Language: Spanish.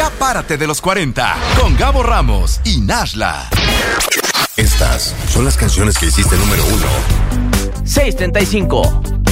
Ya párate de los 40 con Gabo Ramos y Nashla. Estas son las canciones que hiciste número 1. 635.